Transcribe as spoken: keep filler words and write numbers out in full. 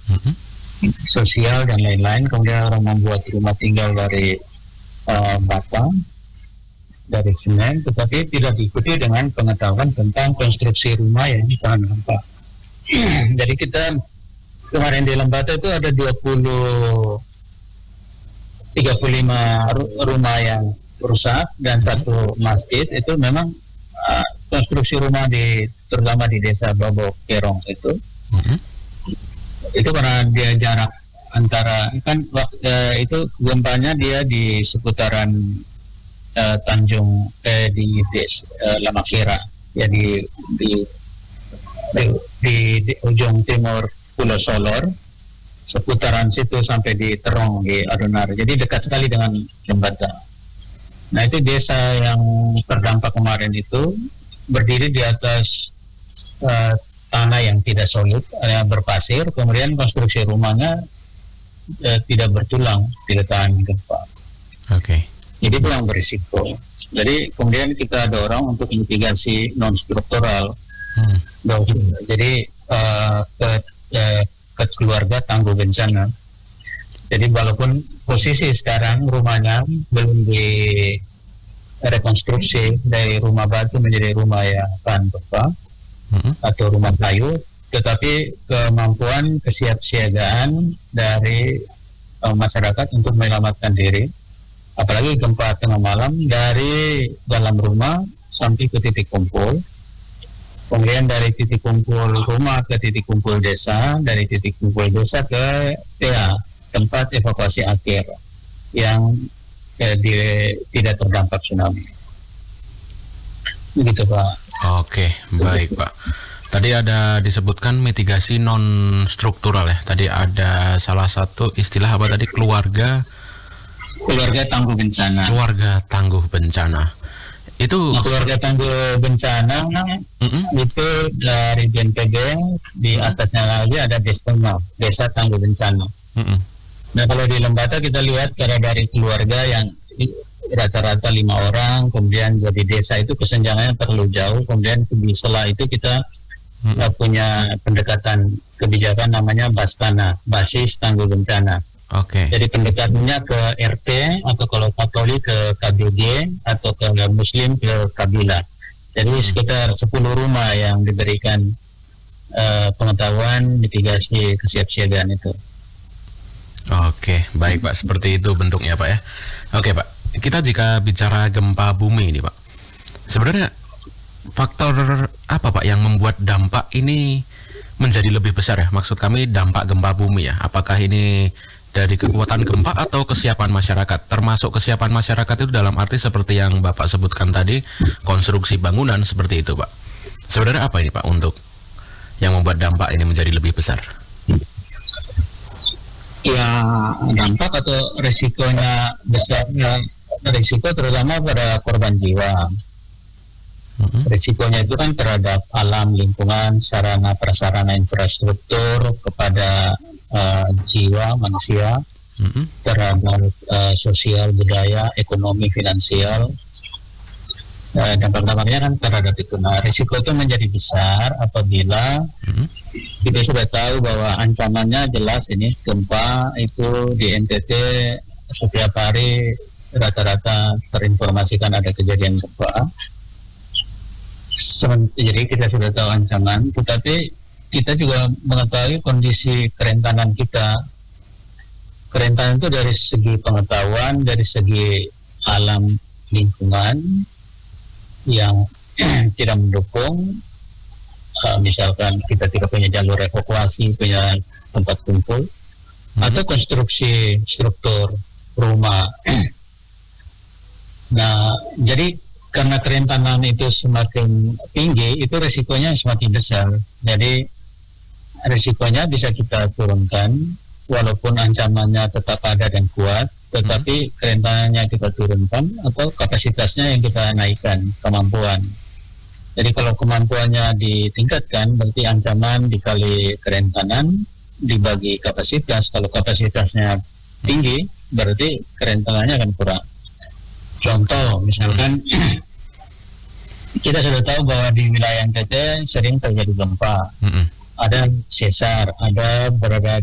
Mm-hmm. sosial dan lain-lain. Kemudian orang membuat rumah tinggal dari uh, bata, dari semen, tetapi tidak diikuti dengan pengetahuan tentang konstruksi rumah yang tahan gempa. Jadi kita kemarin di Lembata itu ada dua puluh tiga puluh lima rumah yang rusak dan satu masjid. Itu memang uh, konstruksi rumah di terutama di desa Babok Kerong itu. Mm-hmm. Itu karena dia jarak antara kan uh, itu gempanya dia di seputaran uh, Tanjung eh, di des, uh, Lamakira ya di di, di di di ujung timur Pulau Solor, seputaran situ sampai di Terong di Adonar. Jadi dekat sekali dengan Lembata. Nah, itu desa yang terdampak kemarin itu berdiri di atas uh, tanah yang tidak solid, yang berpasir, kemudian konstruksi rumahnya eh, tidak bertulang, tidak tahan gempa. Oke. Okay. Jadi itu yang berisiko. Jadi kemudian kita dorong untuk mitigasi non struktural. Hmm. Jadi uh, ke, uh, ke keluarga tangguh bencana. Jadi walaupun posisi sekarang rumahnya belum direkonstruksi dari rumah batu menjadi rumah yang tahan gempa, atau rumah kayu, tetapi kemampuan kesiapsiagaan dari uh, masyarakat untuk menyelamatkan diri, apalagi gempa tengah malam, dari dalam rumah sampai ke titik kumpul, kemudian dari titik kumpul rumah ke titik kumpul desa, dari titik kumpul desa ke T A, tempat evakuasi akhir yang eh, di, tidak terdampak tsunami. Begitu Pak. Oke, baik Pak. Tadi ada disebutkan mitigasi non struktural ya. Tadi ada salah satu istilah apa tadi, keluarga keluarga tangguh bencana. Keluarga tangguh bencana. Itu nah, keluarga tangguh bencana mm-hmm. itu dari B N P B, di atasnya lagi ada Destema, Desa Tangguh Bencana. Mm-hmm. Nah, kalau di Lembata kita lihat karena dari keluarga yang rata-rata lima orang, kemudian jadi desa itu kesenjangannya terlalu jauh. Kemudian di sela itu kita hmm. uh, punya pendekatan kebijakan namanya Bastana, Basis Tangguh Bencana. Oke. Okay. Jadi pendekatannya ke R T atau kalau Katolik ke K B G atau ke Muslim ke Kabila. Jadi hmm. sekitar sepuluh rumah yang diberikan uh, pengetahuan mitigasi kesiapsiagaan itu. Oke, baik Pak. Seperti itu bentuknya Pak ya. Oke Pak. Kita jika bicara gempa bumi ini Pak, sebenarnya faktor apa Pak yang membuat dampak ini menjadi lebih besar ya? Maksud kami dampak gempa bumi ya. Apakah ini dari kekuatan gempa atau kesiapan masyarakat? Termasuk kesiapan masyarakat itu dalam arti seperti yang Bapak sebutkan tadi, konstruksi bangunan seperti itu Pak. Sebenarnya apa ini Pak untuk yang membuat dampak ini menjadi lebih besar? Ya, dampak atau resikonya besarnya, risiko terutama pada korban jiwa. Mm-hmm. Risikonya itu kan terhadap alam, lingkungan, sarana prasarana infrastruktur, kepada uh, jiwa manusia, mm-hmm. terhadap uh, sosial, budaya, ekonomi, finansial. Uh, dampak-dampaknya kan terhadap itu. Nah, risiko itu menjadi besar apabila mm-hmm. kita sudah tahu bahwa ancamannya jelas ini. Gempa itu di N T T setiap hari rata-rata terinformasikan ada kejadian gempa. Jadi kita sudah tahu ancaman, tetapi kita juga mengetahui kondisi kerentanan kita. Kerentanan itu dari segi pengetahuan, dari segi alam lingkungan yang tidak mendukung. Uh, misalkan kita tidak punya jalur evakuasi, punya tempat kumpul, hmm. atau konstruksi struktur rumah. Nah, jadi karena kerentanan itu semakin tinggi, itu resikonya semakin besar. Jadi resikonya bisa kita turunkan, walaupun ancamannya tetap ada dan kuat, tetapi hmm. kerentanannya kita turunkan atau kapasitasnya yang kita naikkan, kemampuan. Jadi kalau kemampuannya ditingkatkan, berarti ancaman dikali kerentanan dibagi kapasitas. Kalau kapasitasnya tinggi, berarti kerentanannya akan kurang. Contoh, misalkan hmm. kita sudah tahu bahwa di wilayah N T T sering terjadi gempa. Hmm. Ada sesar, ada berada